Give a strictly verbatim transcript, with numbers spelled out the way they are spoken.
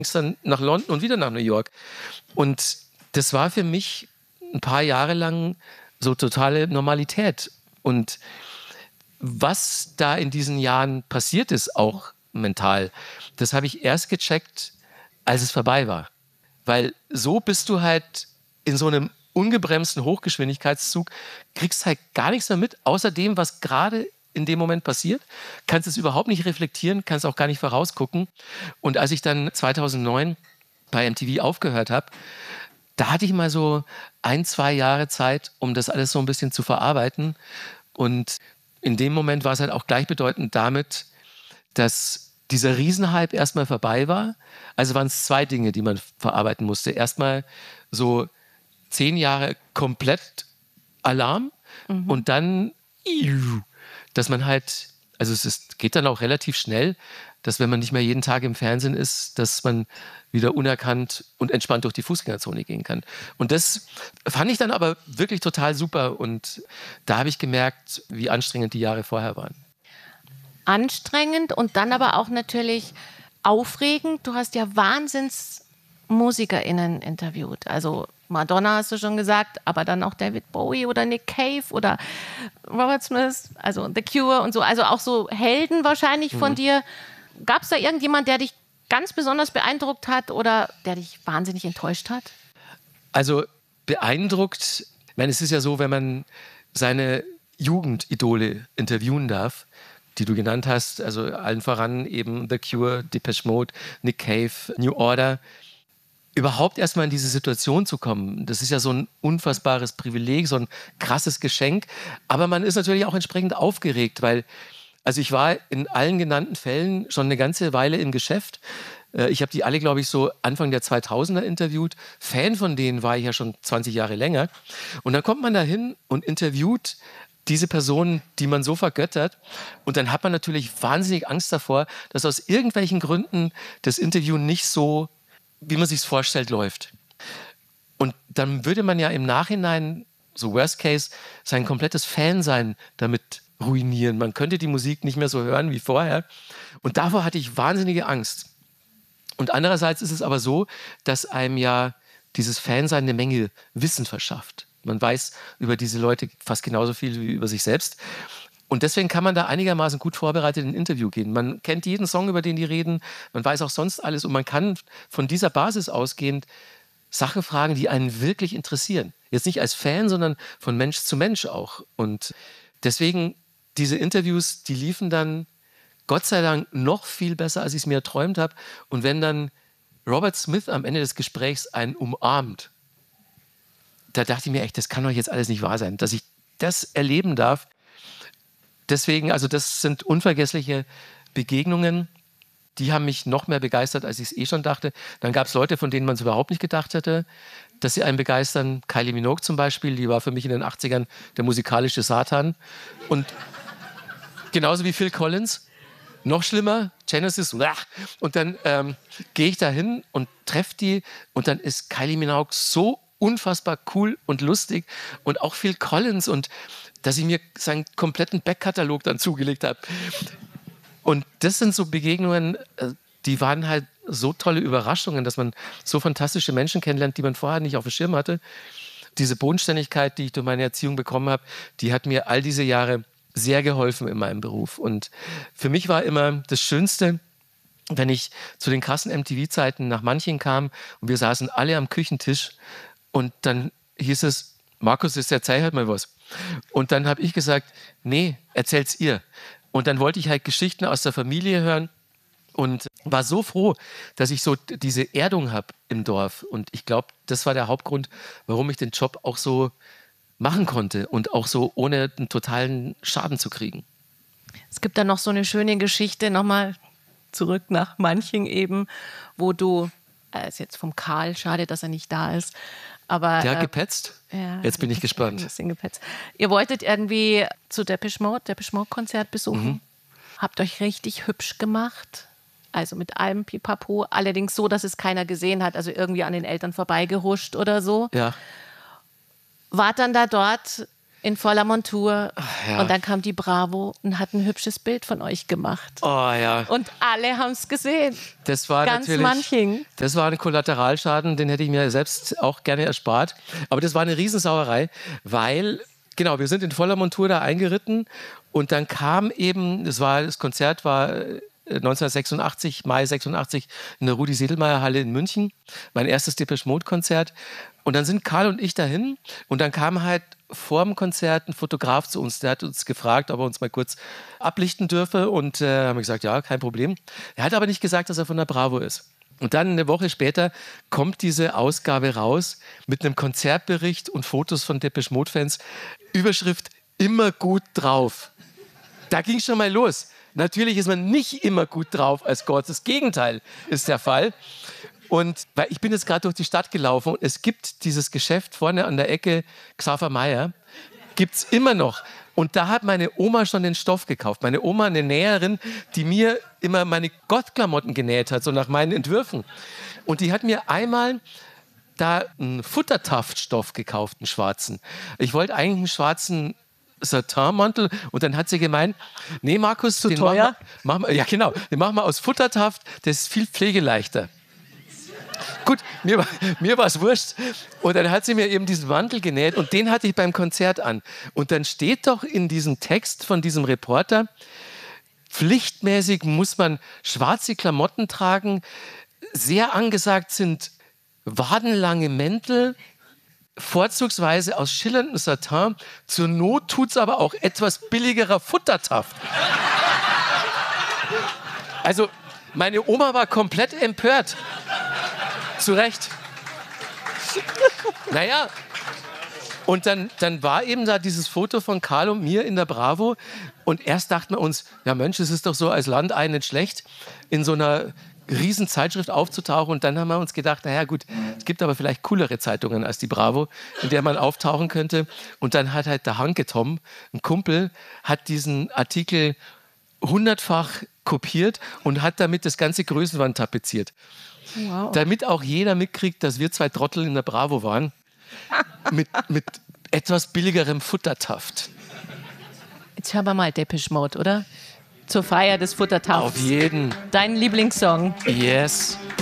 es dann nach London und wieder nach New York. Und das war für mich ein paar Jahre lang so totale Normalität. Und was da in diesen Jahren passiert ist, auch mental, das habe ich erst gecheckt, als es vorbei war. Weil so bist du halt in so einem ungebremsten Hochgeschwindigkeitszug, kriegst halt gar nichts mehr mit, außer dem, was gerade in dem Moment passiert, kannst es überhaupt nicht reflektieren, kannst auch gar nicht vorausgucken. Und als ich dann zweitausendneun bei M T V aufgehört habe, da hatte ich mal so ein, zwei Jahre Zeit, um das alles so ein bisschen zu verarbeiten. Und in dem Moment war es halt auch gleichbedeutend damit, dass dieser Riesenhype erstmal vorbei war. Also waren es zwei Dinge, die man verarbeiten musste. Erstmal so zehn Jahre komplett Alarm mhm. und dann, dass man halt, also es ist, geht dann auch relativ schnell, dass wenn man nicht mehr jeden Tag im Fernsehen ist, dass man wieder unerkannt und entspannt durch die Fußgängerzone gehen kann. Und das fand ich dann aber wirklich total super. Und da habe ich gemerkt, wie anstrengend die Jahre vorher waren. Anstrengend und dann aber auch natürlich aufregend. Du hast ja WahnsinnsmusikerInnen interviewt. Also Madonna hast du schon gesagt, aber dann auch David Bowie oder Nick Cave oder Robert Smith, also The Cure und so. Also auch so Helden wahrscheinlich von mhm. dir. Gab es da irgendjemand, der dich ganz besonders beeindruckt hat oder der dich wahnsinnig enttäuscht hat? Also beeindruckt, ich meine, es ist ja so, wenn man seine Jugendidole interviewen darf, die du genannt hast, also allen voran eben The Cure, Depeche Mode, Nick Cave, New Order, überhaupt erstmal in diese Situation zu kommen, das ist ja so ein unfassbares Privileg, so ein krasses Geschenk, aber man ist natürlich auch entsprechend aufgeregt, weil also ich war in allen genannten Fällen schon eine ganze Weile im Geschäft. Ich habe die alle, glaube ich, so Anfang der zweitausender interviewt. Fan von denen war ich ja schon zwanzig Jahre länger. Und dann kommt man da hin und interviewt diese Personen, die man so vergöttert. Und dann hat man natürlich wahnsinnig Angst davor, dass aus irgendwelchen Gründen das Interview nicht so, wie man sich es vorstellt, läuft. Und dann würde man ja im Nachhinein, so Worst Case, sein komplettes Fansein damit ruinieren. Man könnte die Musik nicht mehr so hören wie vorher. Und davor hatte ich wahnsinnige Angst. Und andererseits ist es aber so, dass einem ja dieses Fansein eine Menge Wissen verschafft. Man weiß über diese Leute fast genauso viel wie über sich selbst. Und deswegen kann man da einigermaßen gut vorbereitet in ein Interview gehen. Man kennt jeden Song, über den die reden. Man weiß auch sonst alles. Und man kann von dieser Basis ausgehend Sachen fragen, die einen wirklich interessieren. Jetzt nicht als Fan, sondern von Mensch zu Mensch auch. Und deswegen diese Interviews, die liefen dann Gott sei Dank noch viel besser, als ich es mir erträumt habe. Und wenn dann Robert Smith am Ende des Gesprächs einen umarmt, da dachte ich mir echt, das kann doch jetzt alles nicht wahr sein, dass ich das erleben darf. Deswegen, also das sind unvergessliche Begegnungen, die haben mich noch mehr begeistert, als ich es eh schon dachte. Dann gab es Leute, von denen man es überhaupt nicht gedacht hätte, dass sie einen begeistern. Kylie Minogue zum Beispiel, die war für mich in den achtzigern der musikalische Satan. Und genauso wie Phil Collins. Noch schlimmer, Genesis, und dann ähm, gehe ich da hin und treffe die und dann ist Kylie Minogue so unfassbar cool und lustig und auch Phil Collins und dass ich mir seinen kompletten Backkatalog dann zugelegt habe. Und das sind so Begegnungen, die waren halt so tolle Überraschungen, dass man so fantastische Menschen kennenlernt, die man vorher nicht auf dem Schirm hatte. Diese Bodenständigkeit, die ich durch meine Erziehung bekommen habe, die hat mir all diese Jahre sehr geholfen in meinem Beruf. Und für mich war immer das Schönste, wenn ich zu den krassen M T V-Zeiten nach Manching kam und wir saßen alle am Küchentisch und dann hieß es, Markus, jetzt erzähl halt mal was. Und dann habe ich gesagt, nee, erzähl's ihr. Und dann wollte ich halt Geschichten aus der Familie hören und war so froh, dass ich so diese Erdung habe im Dorf. Und ich glaube, das war der Hauptgrund, warum ich den Job auch so machen konnte und auch so ohne einen totalen Schaden zu kriegen. Es gibt da noch so eine schöne Geschichte, nochmal zurück nach Manching eben, wo du, äh, ist jetzt vom Karl, schade, dass er nicht da ist, aber... Der hat äh, gepetzt? Ja, jetzt bin ich gespannt. Ein bisschen gepetzt. Ihr wolltet irgendwie zu Depeche Mode, Depeche Mode Konzert besuchen, mhm. habt euch richtig hübsch gemacht, also mit allem Pipapo, allerdings so, dass es keiner gesehen hat, also irgendwie an den Eltern vorbeigehuscht oder so. Ja. Wart dann da dort in voller Montur. Ja. Und dann kam die Bravo und hat ein hübsches Bild von euch gemacht. Oh ja. Und alle haben es gesehen. Das war Ganz natürlich, manchen. Das war ein Kollateralschaden, den hätte ich mir selbst auch gerne erspart. Aber das war eine Riesensauerei, weil, genau, wir sind in voller Montur da eingeritten und dann kam eben, das war, das Konzert war neunzehnhundertsechsundachtzig, Mai sechsundachtzig in der Rudi-Sedlmayer-Halle in München, mein erstes Depeche Mode-Konzert. Und dann sind Karl und ich dahin und dann kam halt vor dem Konzert ein Fotograf zu uns, der hat uns gefragt, ob er uns mal kurz ablichten dürfe und äh, haben wir gesagt, ja, kein Problem. Er hat aber nicht gesagt, dass er von der Bravo ist. Und dann eine Woche später kommt diese Ausgabe raus mit einem Konzertbericht und Fotos von Depeche Mode-Fans. Überschrift, immer gut drauf. Da ging schon mal los. Natürlich ist man nicht immer gut drauf als Gott. Das Gegenteil ist der Fall. Und weil ich bin jetzt gerade durch die Stadt gelaufen und es gibt dieses Geschäft vorne an der Ecke Xaver Mayer, gibt es immer noch. Und da hat meine Oma schon den Stoff gekauft. Meine Oma, eine Näherin, die mir immer meine Gottklamotten genäht hat, so nach meinen Entwürfen. Und die hat mir einmal da einen Futtertaftstoff gekauft, einen schwarzen. Ich wollte eigentlich einen schwarzen Satinmantel und dann hat sie gemeint, nee Markus, zu den teuer? Machen wir, machen wir, ja genau, den machen wir aus Futtertaft, das ist viel pflegeleichter. Gut, mir, war- mir war es wurscht. Und dann hat sie mir eben diesen Mantel genäht und den hatte ich beim Konzert an. Und dann steht doch in diesem Text von diesem Reporter, pflichtmäßig muss man schwarze Klamotten tragen, sehr angesagt sind wadenlange Mäntel, vorzugsweise aus schillerndem Satin. Zur Not tut's aber auch etwas billigerer Futtertaft. Also, meine Oma war komplett empört. Zu Recht. Naja, und dann, dann war eben da dieses Foto von Karl und mir in der Bravo. Und erst dachten wir uns, ja Mensch, es ist doch so als Landei nicht schlecht, in so einer riesen Zeitschrift aufzutauchen. Und dann haben wir uns gedacht, naja gut, es gibt aber vielleicht coolere Zeitungen als die Bravo, in der man auftauchen könnte. Und dann hat halt der Hanke Tom, ein Kumpel, hat diesen Artikel hundertfach kopiert und hat damit das ganze Größenwand tapeziert. Wow. Damit auch jeder mitkriegt, dass wir zwei Trottel in der Bravo waren. Mit, mit etwas billigerem Futtertaft. Jetzt hören wir mal Depeche Mode, oder? Zur Feier des Futtertafts. Auf jeden. Dein Lieblingssong. Yes.